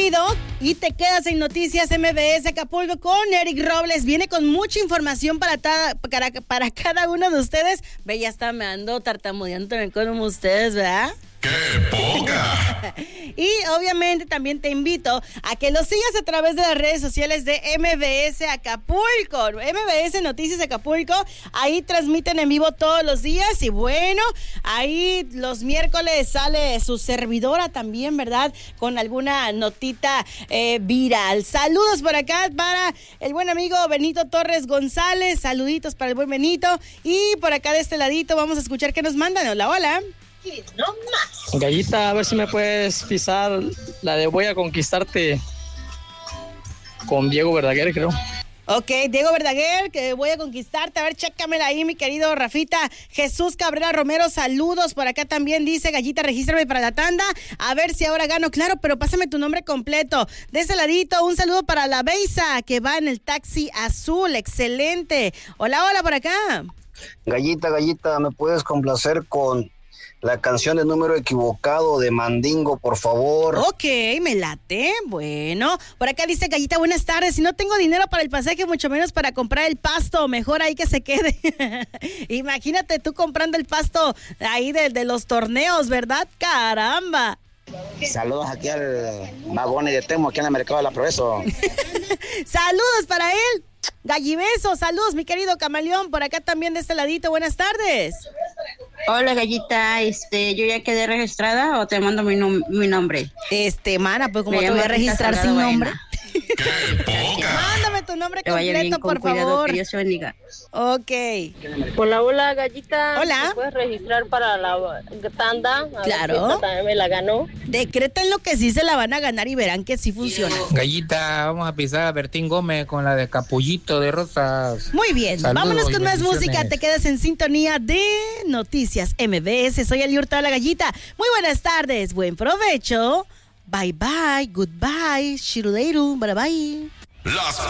bienvenido y te quedas en Noticias MBS Acapulco con Eric Robles. Viene con mucha información para cada uno de ustedes. Ve, ya está, me ando tartamudeando también con ustedes, ¿verdad? ¡Qué poca! Y obviamente también te invito a que lo sigas a través de las redes sociales de MBS Acapulco, MBS Noticias Acapulco. Ahí transmiten en vivo todos los días y bueno, ahí los miércoles sale su servidora también, ¿verdad? Con alguna notita viral. Saludos por acá para el buen amigo Benito Torres González. Saluditos para el buen Benito. Y por acá de este ladito vamos a escuchar qué nos mandan. Hola, hola. No más. Gallita, a ver si me puedes pisar la de Voy a Conquistarte con Diego Verdaguer, creo. Ok, Diego Verdaguer, que Voy a Conquistarte. A ver, chécamela ahí, mi querido Rafita. Jesús Cabrera Romero, saludos. Por acá también dice, Gallita, regístrame para la tanda. A ver si ahora gano. Claro, pero pásame tu nombre completo. De ese ladito, un saludo para la Beisa, que va en el taxi azul. Excelente. Hola, hola, por acá. Gallita, ¿me puedes complacer con la canción de Número Equivocado de Mandingo, por favor? Ok, me late. Bueno, por acá dice Gallita, buenas tardes. Si no tengo dinero para el pasaje, mucho menos para comprar el pasto, mejor ahí que se quede. Imagínate tú comprando el pasto ahí de los torneos, ¿verdad? ¡Caramba! Saludos aquí al Magone de Temo, aquí en el Mercado de la Progreso. Saludos para él. Gallibeso, saludos, mi querido Camaleón. Por acá también de este ladito, buenas tardes. Hola, Gallita, yo ya quedé registrada o te mando mi nombre. Mana, pues como te voy a registrar sin nombre. ¡Qué poca! Mándame tu nombre completo, bien, por cuidado, favor. que Dios te bendiga. Ok. Hola, Gallita. Hola. ¿Me puedes registrar para la tanda? Claro. También me la ganó. Decretan lo que sí se la van a ganar y verán que sí funciona. Gallita, vamos a pisar a Bertín Gómez con la de Capullito de Rosas. Muy bien, Saludos vámonos con y más bendiciones. música. Te quedas en sintonía de Noticias MBS. Soy Eli Hurtado, la Gallita. Muy buenas tardes, buen provecho. Bye bye, goodbye, shirulero, bye bye. Las